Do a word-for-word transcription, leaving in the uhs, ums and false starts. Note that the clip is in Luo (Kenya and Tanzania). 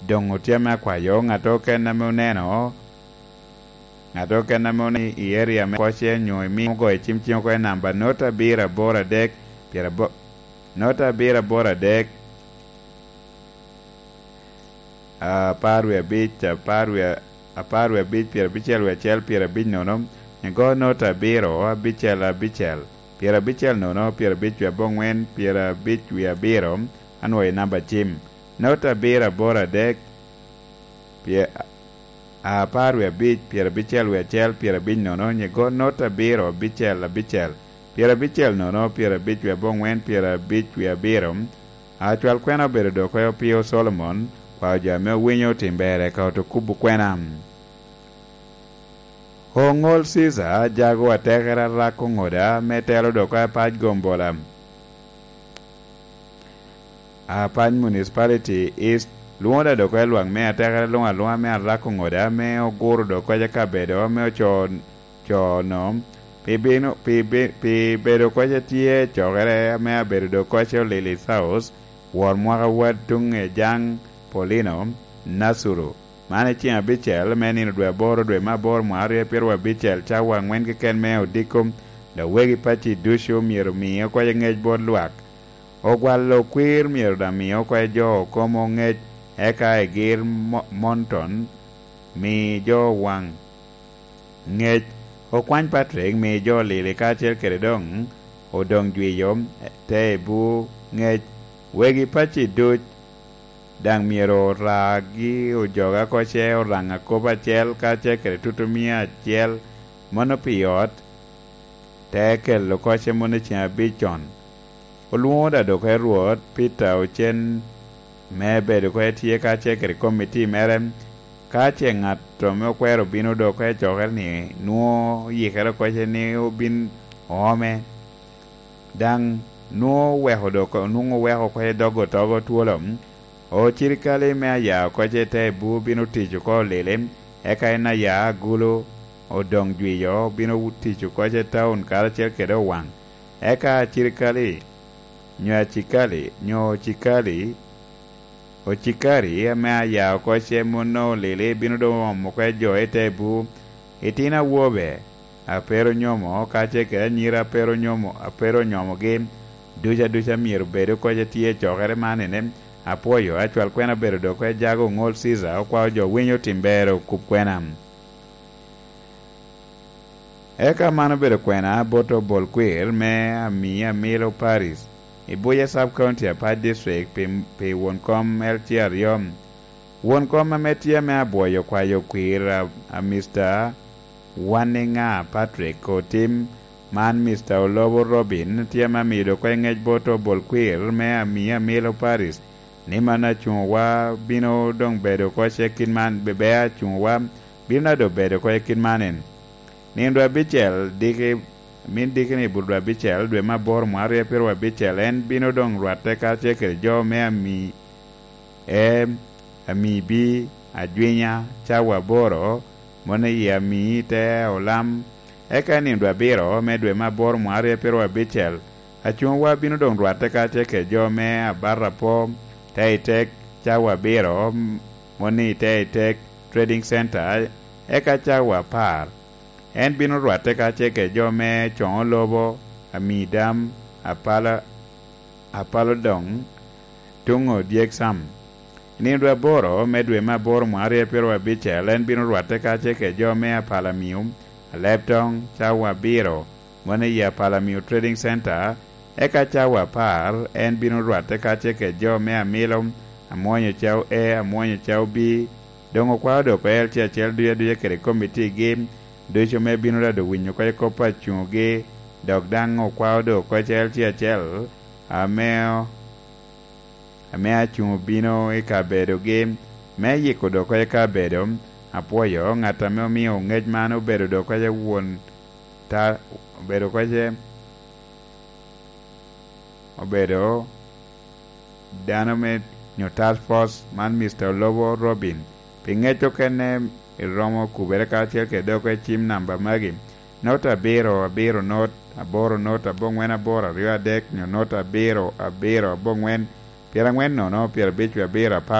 dongo tiama kwayo ng'ato ken namo neno ng'ato ken namo ni i area me koche nyoy mi go e chim chim ko e namba nota bira bora dek piera bo nota bira bora dek a parwe bich a parwe a parwe bich piera bichel we chel piera bich nono go nota biro a bichel a bichel piera bichel nono piera bich we bongwen piera bich we biro anwo e namba chim nota bira bora dek piera a parwe bich piera bichel we chel piera bich nono go nota biro bichel a bichel piera bichel nono piera bich we bongwen piera bich we biro a chwal kwena bedo do ko Pio Solomon kwa jame winyo timbere ka to kubu kwena Hongol Caesar jago atekera rako ngoda metelo do ko paj gombola a paj municipality east luonda do ko luang me atekera luang luang me rako ngoda me oguro do ko ja bedo me cho cho no pi bino pi pi bedo ko ja tie chogere me bedo do ko che Lily South war mwaka watung e jang Polino Nasuru mane chia bichel menino dwe boro dwe mabor mwari pirwa bichel chawa ngwen ke ken me odikom da wegi pachi dusho miero miyo kwa ngej bod luak ogwalo kwir miero da miyo kwa jo komo ngej eka e gir monton mi jo wang ngej okwany Patrick mi jo lili kachel keredong odong juiyo te bu ngej wegi pachi duch dang miero ragi ujoga koche oranga kopa chel kache kere tutumia chel monopiot teke lo koche monichia bichon uluoda do kwe ruot pita uchen mebe do kwe tie kache kere komiti merem kache ngat tome kwe robino do kwe choker ni nuo yikere koche ni ubin ome dang nuo weho do kwe nungo weho kwe dogo togo tuolom o chirikali me ya koche te bu binu tichu ko lele eka ena ya gulo o dong juiyo binu tichu koche taun kala chel kedo wang eka chirikali nyo chikali nyo chikali o chikari me ya koche mono lele binu do mo kwe jo ete bu itina wobe apero nyomo kache ke nyira pero nyomo apero nyomo game duja duja miero bedo koche tie chokere manene apoyo achwal kwena bedo do kwe jago ngol Caesar kwa jo winyo timbero kup kwena eka mano bedo kwena boto bol kwir me amia Milo Paris ibuya sub county apa district pe, pe wonkom L T R yom wonkom ametia me aboyo kwa yo kwir a, a Mister Waninga Patrick ko tim man Mister Olobo Robin tia mamido kwe ngej boto bol kwir me amia Milo Paris ni mana chungwa bino dong bedo ko chekin man bebea chungwa bino do bedo ko chekin manen ni ndo bichel dike min dike ni budwa bichel dwe mabor mwari perwa bichel en bino dong rwate ka cheker jo me ami e ami bi adwinya chawa boro mone ya mi te olam eka ni ndo biro me dwe mabor mwari perwa bichel achungwa bino dong rwate ka cheker jo me abarra po Taitek chawa biro moni Taitek Trading Center eka chawa par en bino rwate ka cheke jome chon lobo amidam apala apalo dong tungo diek sam nindwa boro medwe mabor mwari pero abichel en bino rwate ka cheke jome apala mium leptong chawa biro moni ya apala miu Trading Center eka chawa par en bino rwate ka cheke jo me amilo amonyo chau e amonyo chau bi dongo kwa do ko el chia chel duya duya kere committee game do cho me bino do winyo ko ko pa chunge dog dango kwa do ko chel chia chel ameo amea chung bino e ka bedo game me yiko do ko ka bedo apoyo ngata me mi o ngej mano bedo do ko je won ta bedo ko je obedo danomet nyo task force man Mister Lobo Robin pingecho kene iromo kubere ka chel ke do ko chim namba magi nota biro abiro not aboro not abongwen aboro rio adek nyo not abiro abiro abongwen piera ngwen no no piera bich abiro